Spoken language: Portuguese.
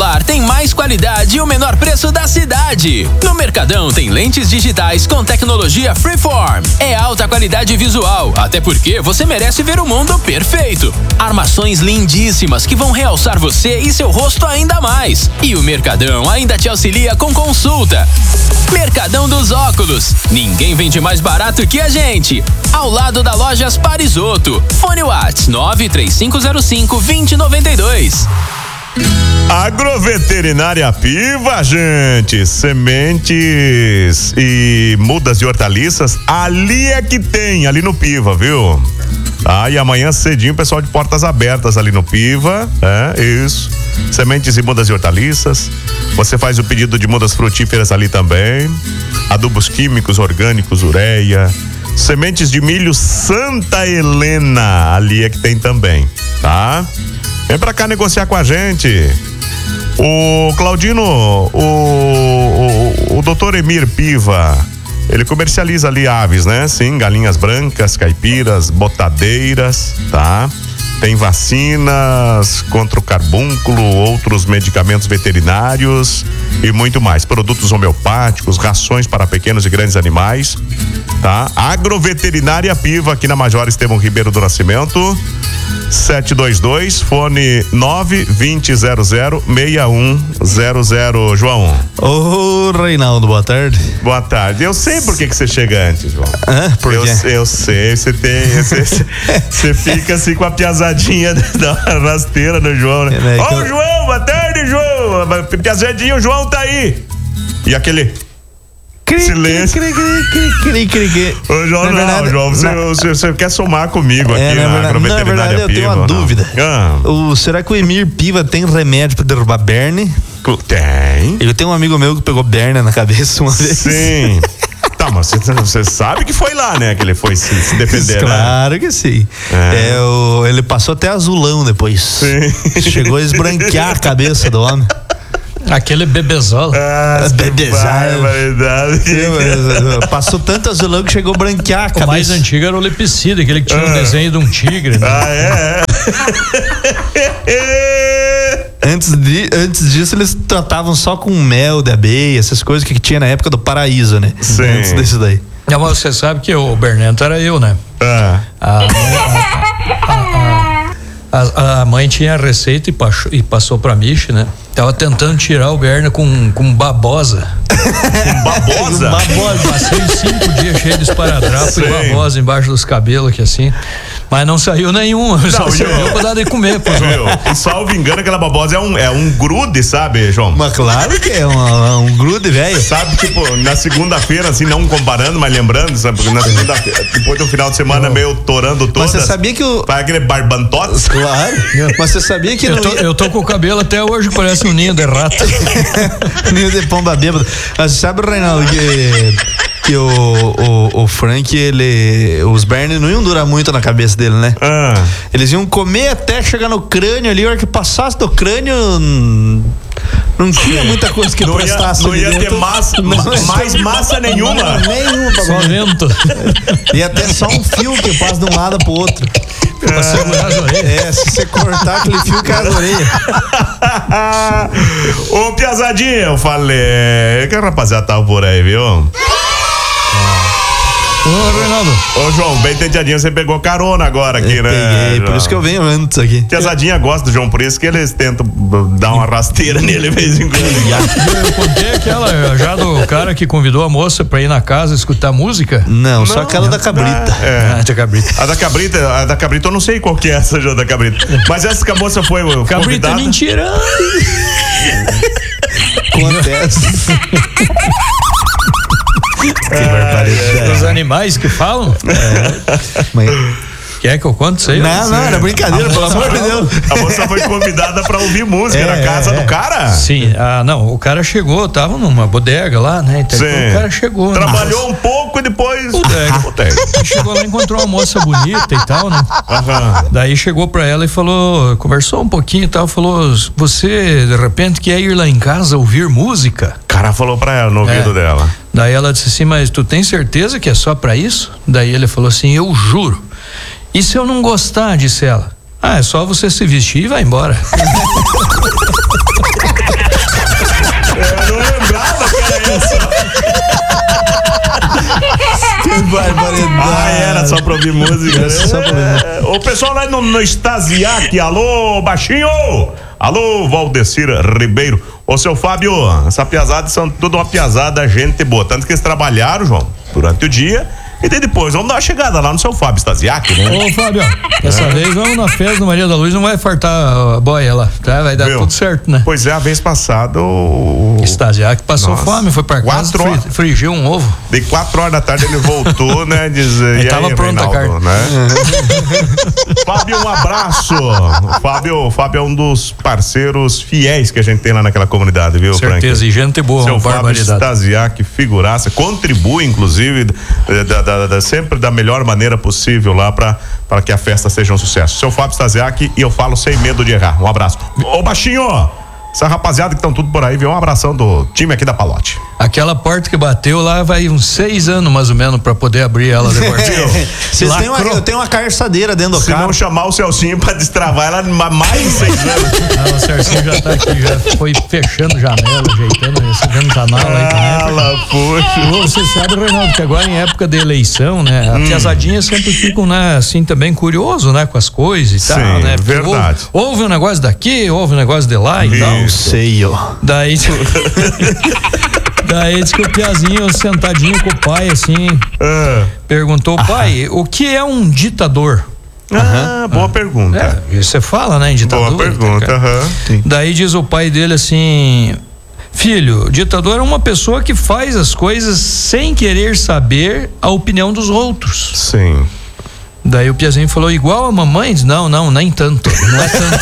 celular tem mais qualidade e o menor preço da cidade. No Mercadão tem lentes digitais com tecnologia Freeform. É alta qualidade visual, até porque você merece ver o mundo perfeito. Armações lindíssimas que vão realçar você e seu rosto ainda mais. E o Mercadão ainda te auxilia com consulta. Mercadão dos Óculos. Ninguém vende mais barato que a gente. Ao lado da Lojas Parisotto. Fone WhatsApp 93505-2092. Agroveterinária Piva, gente. Sementes e mudas de hortaliças, ali é que tem, ali no Piva, viu? E amanhã cedinho, pessoal de portas abertas ali no Piva, isso. Sementes e mudas de hortaliças. Você faz o pedido de mudas frutíferas ali também. Adubos químicos, orgânicos, ureia. Sementes de milho Santa Helena, ali é que tem também, tá? Vem pra cá negociar com a gente. O Claudino, o doutor Emir Piva, ele comercializa ali aves, né? Sim, galinhas brancas, caipiras, botadeiras, tá? Tem vacinas contra o carbúnculo, outros medicamentos veterinários e muito mais. Produtos homeopáticos, rações para pequenos e grandes animais, tá? Agroveterinária Piva, aqui na Major Estevão Ribeiro do Nascimento. 722, fone 920006100, João. Ô, Reinaldo, boa tarde. Boa tarde. Eu sei por que você chega antes, João. Por quê? Eu sei, você fica assim com a piazadinha da rasteira no João, né? Ô, João, boa tarde, João. Piazadinha, o João tá aí. E aquele silêncio. Ô, João, João, você quer somar comigo aqui na Agroveterinária Piva? Eu tenho uma dúvida. Será que o Emir Piva tem remédio pra derrubar berne? Tem. Eu tenho um amigo meu que pegou berne na cabeça uma vez. Sim. Tá, mas você sabe que foi lá, né? Que ele foi se defender, claro, né? Que sim. Ele passou até azulão depois. Sim. Chegou a esbranquear a cabeça do homem. Aquele bebezola. Passou tanto azulão que chegou a branquear a cabeça. O mais antigo era o Lepicida, aquele que tinha um desenho de um tigre, né? Antes disso, eles tratavam só com mel de abelha, essas coisas que tinha na época do paraíso, né? Sim. Antes desse daí. Não, mas você sabe que o Bernento era eu, né? A mãe tinha a receita e passou pra Michi, né? Tava tentando tirar o Berna com babosa. Com babosa? Babosa. Passei 5 dias cheio de esparadrapo e babosa embaixo dos cabelos, que assim. Mas não saiu nenhum. Só serviu pra dar de comer, pô. E salvo engano, aquela babosa é um grude, sabe, João? Mas claro que é um grude, velho. Sabe, tipo, na segunda-feira, assim, não comparando, mas lembrando, sabe? Porque na segunda-feira, depois do final de semana, meio torando todas. Mas você sabia que faz aquele barbantotes? Claro. Mas você sabia que eu tô com o cabelo até hoje que parece um ninho de rato. Ninho de pomba bêbada. Mas sabe, Reinaldo, que o Frank, os Bernie não iam durar muito na cabeça dele, né? Eles iam comer até chegar no crânio ali, a hora que passasse do crânio, não tinha muita coisa que prestasse. Não ia ter mais massa nenhuma. Só vento. E até só um fio que passa de um lado pro outro. Pra segurar as orelhas. Se você cortar aquele fio, cai as orelhas. Ô, piazadinha, eu falei que a rapaziada tava por aí, viu? Ô, Reinaldo. Ô, João, bem tentadinho, você pegou carona agora aqui, né? Peguei, João? Por isso que eu venho antes aqui. Piazadinha gosta do João, por isso que eles tentam dar uma rasteira nele de vez em quando. Eu contei aquela já do cara que convidou a moça pra ir na casa escutar música? Não, só aquela da cabrita. A da cabrita eu não sei qual que é essa, João, da cabrita. Mas essa que a moça foi cabrita convidada. É mentira. Acontece. Os animais que falam? Quer que eu conte isso aí? Não, era brincadeira, pelo amor de Deus. A moça foi convidada pra ouvir música na casa do cara? Sim, não, o cara chegou, tava numa bodega lá, né? Então, o cara chegou. Trabalhou um pouco e depois... Bodega. Chegou lá, encontrou uma moça bonita e tal, né? Daí chegou pra ela e falou, conversou um pouquinho e tal, falou, você de repente quer ir lá em casa ouvir música? O cara falou pra ela, no ouvido dela. Daí ela disse assim, mas tu tem certeza que é só pra isso? Daí ele falou assim, eu juro. E se eu não gostar, disse ela? É só você se vestir e vai embora. só pra ouvir música. O pessoal lá no Stasiak, alô, baixinho! Alô, Valdecir Ribeiro. Ô, seu Fábio, essa piazada são tudo uma piazada, gente boa. Tanto que eles trabalharam, João, durante o dia. E daí depois, vamos dar uma chegada lá no seu Fábio Stasiak, né? Ô, Fábio, dessa vez vamos na festa do Maria da Luz, não vai fartar a boia lá, tá? Vai dar tudo certo, né? Pois é, a vez passada o Stasiak passou fome, foi pra casa, frigiu um ovo. De 4 horas da tarde ele voltou, né? Ele tava pronto a carne. Né? Fábio, um abraço. O Fábio é um dos parceiros fiéis que a gente tem lá naquela comunidade, viu, Frank? Certeza, e gente boa, seu Fábio Stasiak, figuraça, contribui, inclusive, sempre da melhor maneira possível lá para que a festa seja um sucesso. Seu Fábio Stasiak, e eu falo sem medo de errar. Um abraço. Ô, baixinho, essa rapaziada que estão tudo por aí, viu? Um abração do time aqui da Palote. Aquela porta que bateu lá vai uns 6 anos mais ou menos pra poder abrir ela depois. Eu tenho uma carçadeira dentro do carro. Se não chamar o Celcinho pra destravar ela mais de 6 anos. Não, o Celcinho já tá aqui, já foi fechando janela, ajeitando, recebendo canal aí também. Poxa. Você sabe, Reinaldo, que agora em época de eleição, né, a piazadinha sempre ficam, né, assim, também curioso, né, com as coisas e tal, né? Verdade. Houve um negócio daqui, houve um negócio de lá e tal. Sei, ó. Daí diz que o piazinho sentadinho com o pai, assim, perguntou, pai, o que é um ditador? Boa pergunta. Você fala, né, em ditadura. Boa pergunta, Daí diz o pai dele assim, filho, ditador é uma pessoa que faz as coisas sem querer saber a opinião dos outros. Sim. Daí o piazinho falou, igual a mamãe? Diz, não, nem tanto, não é tanto.